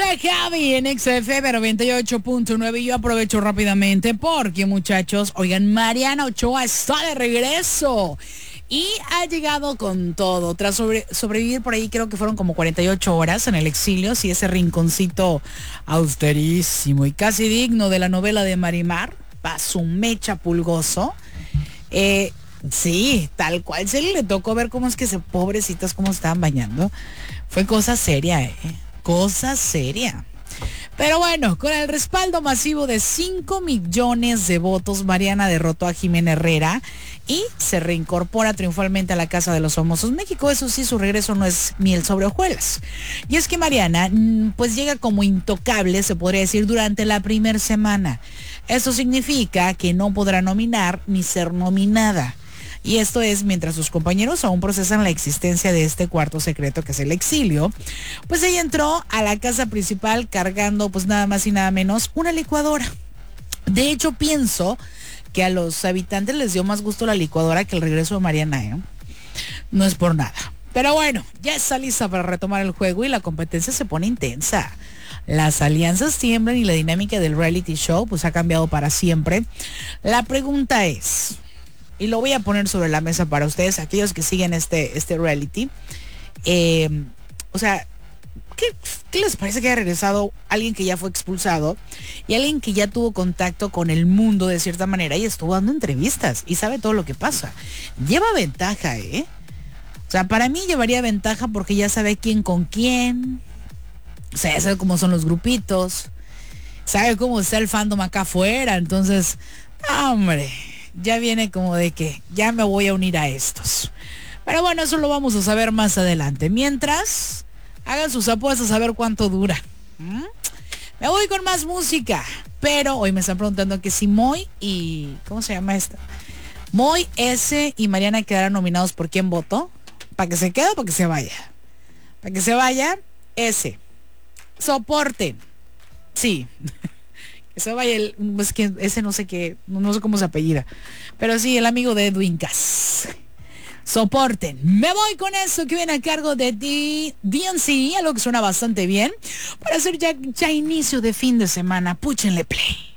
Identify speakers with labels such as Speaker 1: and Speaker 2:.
Speaker 1: Javi en XFM 98.9 y yo aprovecho rápidamente porque, muchachos, oigan, Mariana Ochoa está de regreso y ha llegado con todo. Tras sobrevivir por ahí, creo que fueron como 48 horas en el exilio, sí, ese rinconcito austerísimo y casi digno de la novela de Marimar, pa' su mecha pulgoso. Sí, tal cual se le tocó ver cómo es que pobrecitas cómo estaban bañando. Fue cosa seria, cosa seria. Pero bueno, con el respaldo masivo de 5 millones de votos, Mariana derrotó a Jimena Herrera y se reincorpora triunfalmente a la Casa de los Famosos México. Eso sí, su regreso no es miel sobre hojuelas. Y es que Mariana, pues llega como intocable, se podría decir, durante la primera semana. Eso significa que no podrá nominar ni ser nominada. Y esto es mientras sus compañeros aún procesan la existencia de este cuarto secreto que es el exilio. Pues ella entró a la casa principal cargando pues nada más y nada menos una licuadora. De hecho, pienso que a los habitantes les dio más gusto la licuadora que el regreso de Mariana, ¿eh? No es por nada. Pero bueno, ya está lista para retomar el juego y la competencia se pone intensa. Las alianzas tiemblan y la dinámica del reality show pues ha cambiado para siempre. La pregunta es, y lo voy a poner sobre la mesa para ustedes, aquellos que siguen este reality. O sea, ¿qué les parece que haya regresado alguien que ya fue expulsado y alguien que ya tuvo contacto con el mundo de cierta manera y estuvo dando entrevistas y sabe todo lo que pasa? Lleva ventaja, ¿eh? O sea, para mí llevaría ventaja porque ya sabe quién con quién. O sea, ya sabe cómo son los grupitos. Sabe cómo está el fandom acá afuera. Entonces, hombre, ya viene como de que ya me voy a unir a estos. Pero bueno, eso lo vamos a saber más adelante. Mientras, hagan sus apuestas a ver cuánto dura. Me voy con más música. Pero hoy me están preguntando que si Moy y... ¿cómo se llama esta? Moy, S y Mariana quedarán nominados por quién votó. ¿Para que se quede o para que se vaya? Para que se vaya, S. Soporten. Sí. Que se vaya es que ese no sé qué, no sé cómo se apellida. Pero sí, el amigo de Edwin Cass. Soporten. Me voy con eso que viene a cargo de DNC, algo que suena bastante bien. Para hacer ya inicio de fin de semana. Púchenle play.